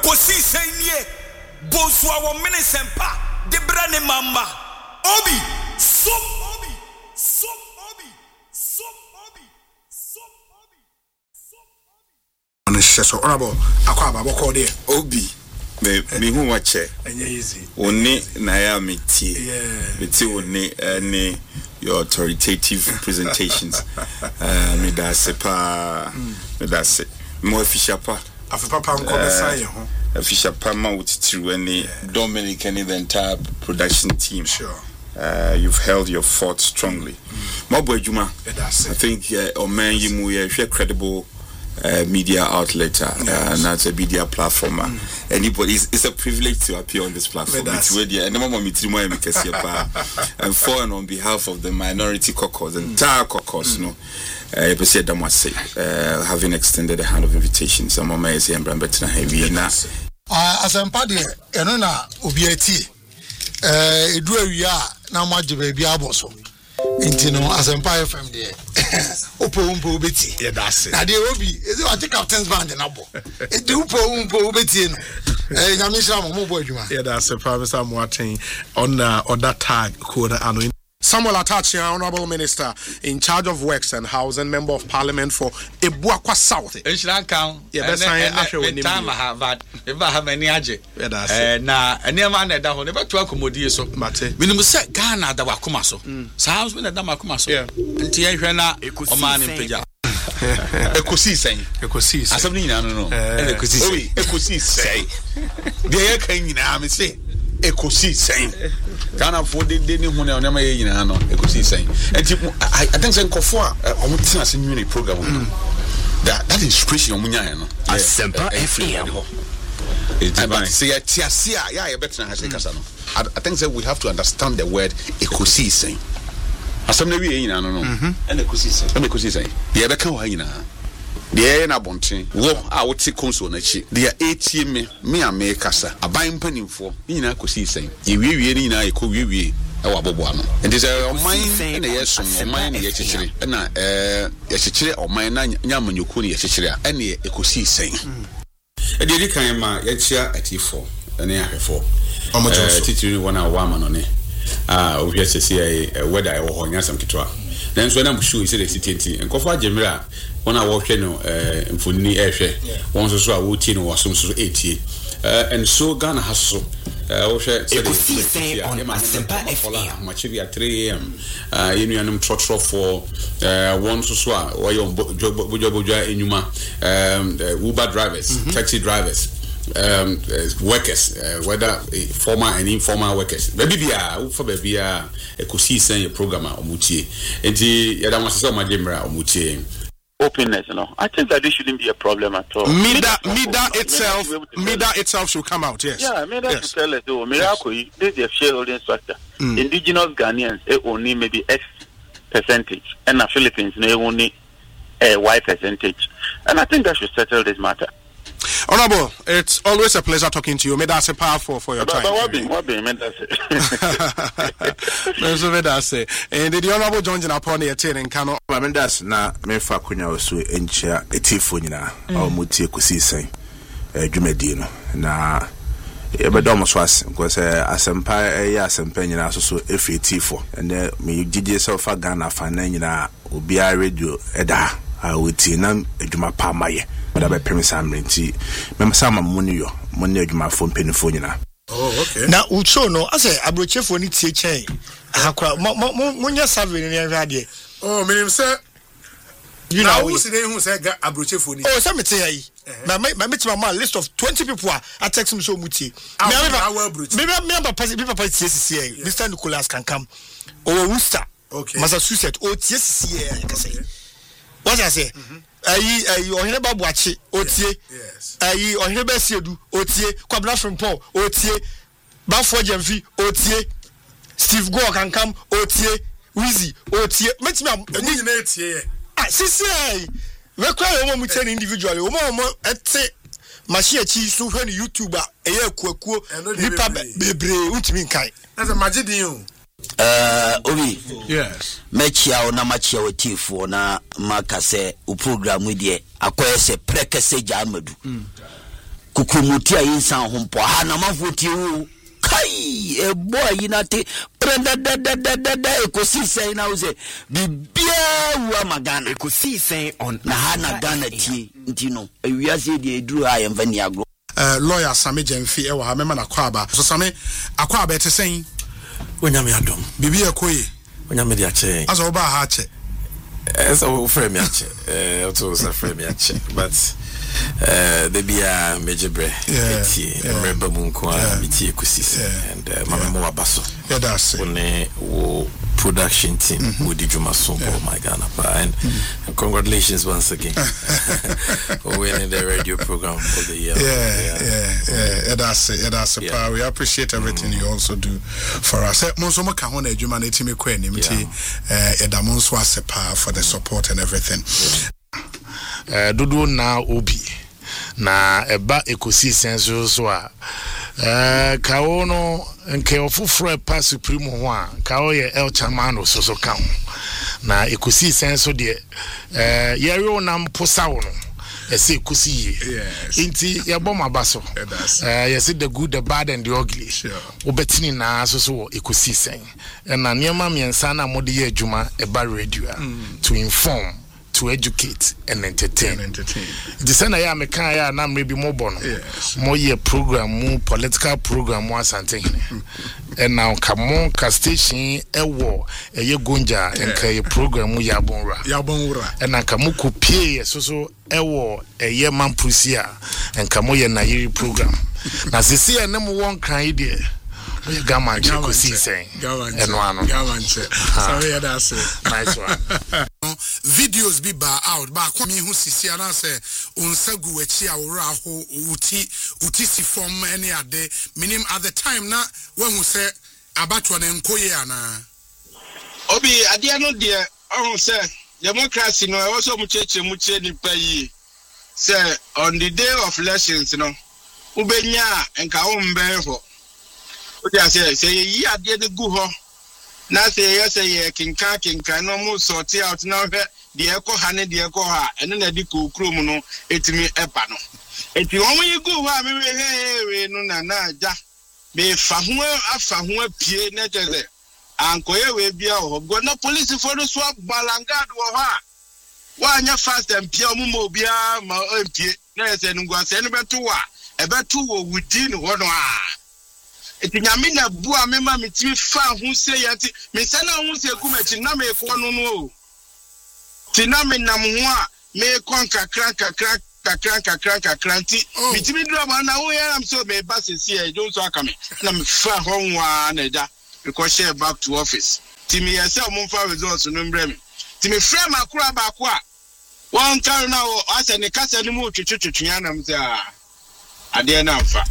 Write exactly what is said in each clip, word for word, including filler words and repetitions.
kosi senye bosua wo mene sempa de brane mamba obi so obi so obi so obi so obi so obi on sheso honorable akwa baba ko de obi me me hu wache enye easy oni na ya metie metie oni any your authoritative presentations uh me da se pa me da se mo official pa afa pa nko be sai ho official pa ma wutitiru any Dominic and the entire production team. Sure. Uh, you've held your fort strongly. Mo boy Juma, I think uh, man you mu ye credible uh, media outlet uh, and that's a media platform. Mm. Anybody, it's, it's a privilege to appear on this platform. It's really, and and for and on behalf of the minority caucus, the entire caucus, no, uh, uh, having extended a hand of invitation. Some of my and Brambetina heavy na. Ah, as I'm party, you know na obiati. Eh, edu awia na maje ba bia aboso. Inti no as Empire F M there. Opo umpo obeti. Yeah, that's it. Na dey obi, is it what captain's band na bo. E dey upo umpo obeti no. Eh, nyamisha mo mo bo adwuma. Yeah, that's it. Professor Moatin on uh, on that tag code ano. Samuel Atachi, Honorable Minister in charge of Works and Housing, Member of Parliament for Ebuakwa South. Inshran Kang. Yeah, that's why I show you. Time I have that. If I have any aje. Yeah, that's it. Na, any man that ho never to accommodate so. Mate. We no say Ghana da wakoma so. So how's when da makoma so? Yeah. Nti ehwe na o man impeja. Ekosi sen. Ekosi sen. Asem ni nyina no no. Ekosi sen. Obi, ekosi sen. Dey kan nyina me say. Ekosi sen. Ghana for the day ni hu na onema ye nyina no ekosi sen. Enti I think say nkofo a omo tina se nwini program that that inspiration omunya no. Asempa F M. It's about say tiasia ya ye better ha say kasa no. I think say we have to understand the word ekosi sen. Asem na wi ye nyina no no. And ekosi sen. And ekosi sen. Ye be kan ho nyina. The na bonten wo a wote konso na chi the eighty me me ame kasa aban panimfo nyina kosi sen ye wiewie ni nyina ye ko wiewie e wa bobo ano and is a oman na ye som oman na ye chichire na eh ye chichire oman na nyamanyoko na ye chichire a na ye kosi sen e de di kan ma ye chia atifo na ye ahwefo eh titiri wona wa ma no ne ah ohwe sese e weda e wo ho nyasam kitwa then so na mshu ise de sitenti enkofo agemira wona wo hwe no eh mfoni ehwe won so so a wo tie no wasom so etie eh and so Ghana has so eh wo hwe say on Asempa F M machivi at three a m uh yenu anum trotro for eh won so so a wo yo bojobojwa enyuma um Uber drivers taxi drivers um uh, workers uh, whether uh, formal and informal workers baby bia for baby a ekosi sen your programmer omutie enti yada wasese omademra omutie openness, you know. I think that this shouldn't be a problem at all. Mida, Mida itself, Mida itself should come out, yes. Yeah, Mida yes. should tell us, oh, Miracle, yes. This is a shareholding structure. Mm. Indigenous Ghanaians, they only maybe X percentage, and the Philippines, they only a Y percentage. And I think that should settle this matter. Honorable, it's always a pleasure talking to you. May that's a powerful for your time. But what be, what be, may that's it. And the Honorable John Jinaponi attending Kano. I mean, that's not me for Kunya also in chair a tifonina or muti kusi say, Jumedino. Na, but almost was because a sempa a ya sempenina also if it tifo. And then me did yourself a Ghana fanina will be a radio eda. I would see none a Juma Pamaye. But I premise I'm renting. Member Sama Munio, Munio, my phone pennyphone. Oh, okay. Now, Ucho, no, I say, I brought you for it. Chain. Munya Savin in radio. Oh, me, sir. You know who's the name who said I brought you for it? Oh, some say, my mate, my list of twenty people. I text him so much. Maybe remember, people, Mister Nicholas can come. Oh, Worcester. Okay. Massachusetts. Oh, yes, yeah, I can say. What I say? Ayi ayi ohene babuachi otie ayi ohene besiedu otie kwabna from Paul otie bafo Jemfi otie Steve Go can come otie Wizzy otie metimi ni na etie ah sisi ai we kwa wo mu tell individually wo mo ete machine chi so hwe ni YouTuber eye akuakuo nipa bebre untimi nkai na se magidin o Uh, Obi. Yes. Mechia na machia wetifo na makase u program with ye akwese prekese jamadu. kukrumuti ayi san hompo ha na mafoti wo kai e boy yinate prenda da da da da da ekosi sen na wo se bibia wa magana ekosi sen on na ha na Ghana tie ntino ewiase de eduru ha yemfa ni agro uh lawyer Sami Jemfi e wa ha mema na kwaba so Sami akwaba ete sen onyame adom bibia ekoye onyame de ache aso ba ha ache esa wo frame ache eh oto sa frame ache but uh the bia mejebre eti emreba munko a miti ekusi and uh, mama mo abaso yeah that's it one wo production team mm-hmm. with the Juma Sombo yeah. my Ghana and mm-hmm. congratulations once again for winning the radio program of the year. Yeah, yeah, yeah, yeah. yeah that's it. Yeah, that's it. Yeah. We appreciate everything mm-hmm. you also do for us. Monso mo ka ho na adwuma na timi kwa ni mti eh eda monso asepa for the support and everything. Eh dodo na obi na eba ekosi senso so a eh kawo no nke ofufro pa supreme ho a kawo ye El Chamano so so ka na ekosi senso de eh yero na mposa wo no ese ekosi ye inti ye bom abaso eh yesi the good the bad and the ugly obetini na so so ekosi sen na niema miensa na mode ye adwuma eba radio to inform, to educate and entertain. And entertain. The same I am a kind of na maybe more bono. More year program, more political program, more something. And now come on, station a war, a year gonja and kay program mu yabonra. Yabonra. And now come ku pay so so a war a year man prusia and come on Nairi program. Now see see a number one kind idea. Gaman Chikosi saying and one Gaman sorry that's it. Nice one. Videos be bar out ba kwa mi hu sisi ana se onsagu echi awora ho uti uti si form any ade minim at the time na when hu se abatwa na nkoye ana obi ade no de ohun se democracy no e wo so mu cheche mu che ni payi se on the day of elections no ubenya enka wo mbe ho odi ase se yi ade ne gu ho na say yes say kinka kinka no mu sort out na hwe de eko ha ne de eko ha ene na di kokro mu no etimi epa no eti won yi gu ho a me he we no na na ja be fa ho afa ho apie na teze ankoye we bia ho go na police for so balangad wo ha wa anya fast and pia mu mo bia ma apie na yese ngwa se ne beto wa e beto wo within ho no a eti nyame na bua me ma metimi fa ho se yati me se na ho se kumachi na me ko no no ti na me nam ho a me kon kakra kakra kakra kakra kakra ti metimi dro ma na wo ya am so me ba se se e jo so aka me na me fa ho nwa na da because share back to office ti me yese mo fa results no mbre me ti me frame akura ba ko a won kan na wo ase ne kasa ni mu twetwetwe ya na me se a ade na mfa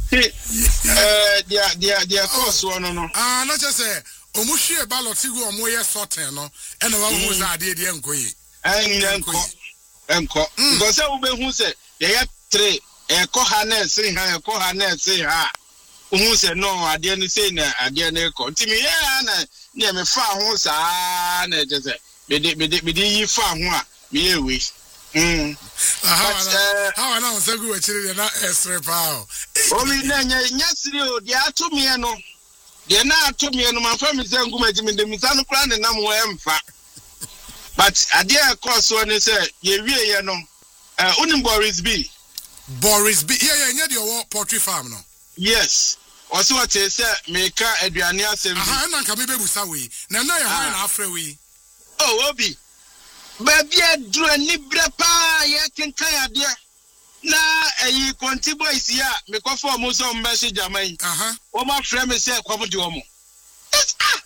eh dia dia dia course one no ah na just say omuhwe ballot go omoye sorting no e na wa hu za ade de enkoyi enko enko because we be hu say ye ya three e ko ha na se ha e ko ha na se ha hu say no ade ni say na ade na ko ntimi ye na na me fa hu sa na je say be de be de be yi fa hu a me ye we Mm. Aha, how I know Sagu actually na extra power. O mi na nya nyasiri o dia atumi no. Dia na atumi no man fa mi se nguma ji mi de mi sanu kra ne nam wo emfa. But adia course one say ye wie ye no. Eh unim Boris B. Boris B. Yeah yeah, nya de wo poultry farm no. Yes. Oso what say me ka aduane asem bi. Aha na nka me bebusa we. Na na ye ho na afre we. Oh obi. Baby adru ni brepa ye kenkan ade na eyi konti boys ya me ko for mo so mbe jamai aha o ma frɛ me say kwam de o mo ah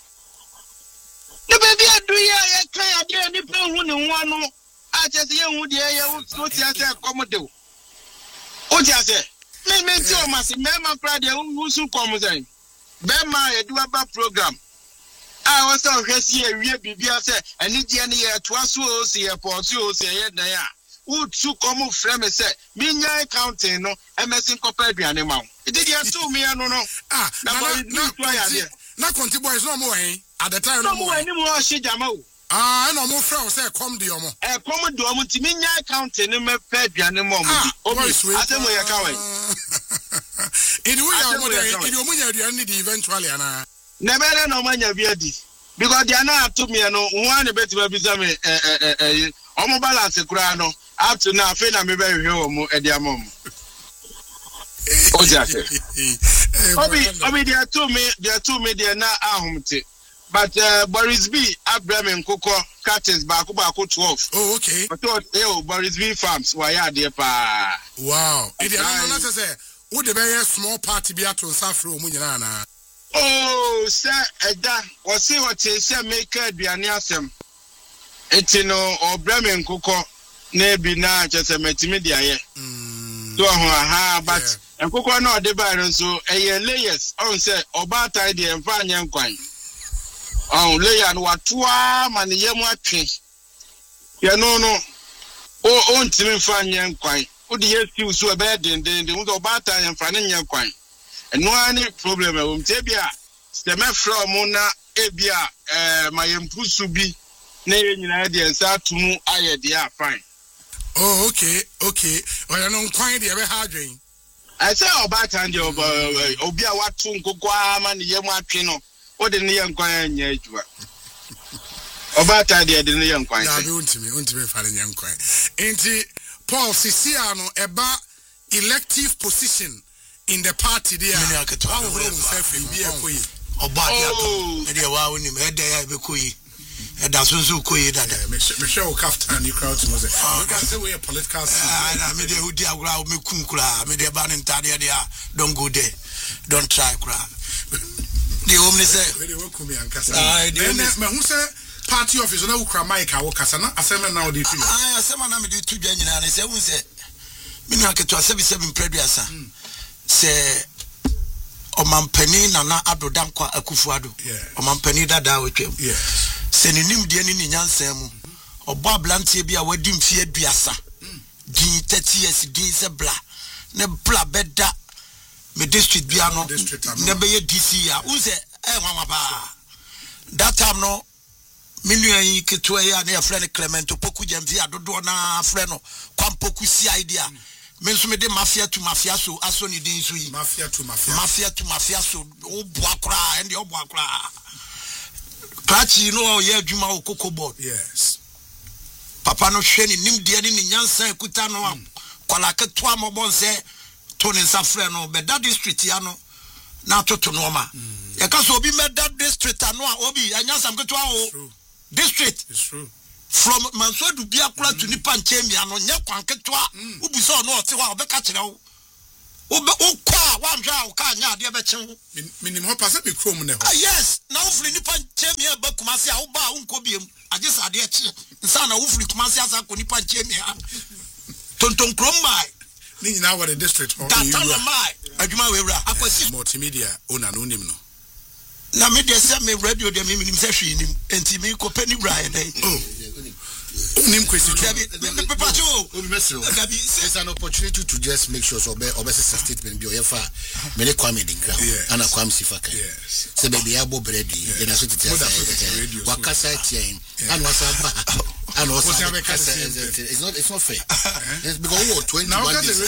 the baby adru ya ye kan ade ni pe hu ni ho no a che se ye hu de ye wo ti ase kwam de o o ti ase me me ti o ma se me ma pra de hu su kwam say be ma ye do aba program I was on Hessie, we be say, and Nidian year twice was here, Porto, say, yeah, who took come from me say, Minya counting no, M S in compared to animal. It did you to me, I don't know. Ah, now, not conti boys no more, eh? At the time, no more anymore, she jamo. Ah, no mo fra o say come di omo. Eh come di omo ti minya account ni me pe aduane mo mo di. Obi asemo ye ka wai. Ini wo ya mo dey, ini omo nya aduane di eventually ana. Na be na no manya bi adi. Because they are not to me no one beti be bisa me eh eh eh omo balance kura no up to now fe na me be hwe omo e dia mom. Oja se. Obi obi they are to me they are to me they na ahumte. But uh, Boris B Abraham Nkoko catches back back twelve. Oh okay. But eh Boris B farms why are there pa. Wow. It is not say who the be small party be ato nsafre omu nyina na. Oh, sir, Eda, or see what they say, make a bianiasem. Etino or Bremen Coco, nebi na just a metimedia. So, ha, but and Coco no de baron so a year layers on say, or bat idea and fine young quine. Oh, lay and what two man yamwa tree. Ya no, no. Oh, on Timmy fine young quine. Would the yes you so bad and then the wood bat and fine young quine. And no any problem um tebia the me from na ebia eh my empusu bi na nyina de nsa tumu aye de a fine. Oh okay okay o no kwan de be ha adwen. I say oba tan de obi a watu nkokwa ama ne yem atwe no o de ne ye nkwan anya adwa. Oba tan de de ne ye nkwan. Ya be untimi untimi fa ne ye nkwan. Enti Paul Sisia no eba elective position in the party there. Many are to our self in be a queen. Or Badia, and you are winning a day I be queen. And that's also queen that Michelle Kaftan, you crowd to say, you can say we're political. I made a hoodie around me, Kunkra, made a ban in Tadia, don't go there, don't try crap. The only say, very welcome, and Cassa. I didn't who say party office, no Kramaica or Cassana, a seven now. I said, I'm going to do genuine, and I said, we said, Minaka to a seventy-seven previous. Se omampani nana adodan kwa akufuado omampani dada wetwem se ninim de ni nyansan mu obo ablantie bia wadi mfie aduasa din thirty years din se bla ne bla beda me district bia no ne be ye D C ya unse eh mama ba that time no minu yi keto ya na friend Clement Opoku Jamfi adodo na friend no kwampoku si idea menso me de mafia to mafia so aso ni din so yi mafia to mafia mafia to mafia so o boa kra and o boa kra klachi no ye adwuma o Cocoa board. Yes, papa no hwe ni nim de ni nyansa ekuta no kwala keto amobon se to ne nsafre no be that district ya no na toto no ma e ka so obi me that district ano a obi anyansa keto a district. It's true. From Mansodu Biakura to Nipan Chemia, no Yakwanketwa, Ubiso, no, Tiwa, Becatino. Uba, one jar, Kanya, the Bechin. Minimum Pacific Chrome. Yes, now for Nipan Chemia, Bakumasia, Uba, Uncobium. I just had it. Sana Ufri Kumasia, Nipan Chemia. Tonton Cromby. Nina, what a district. That's all of my. Ajumawera, I was multimedia, Unanunimno. Na media sent me radio, the meaning session, and Timmy Copenny Ryan. Oh. There's an opportunity to just make sure so be obese statement be oyefa many kwame dinka ana kwam sifaka yes say baby abo bredi and so it is wakasa tien and wasa ba and wasa it's not it's not fair because we twenty-one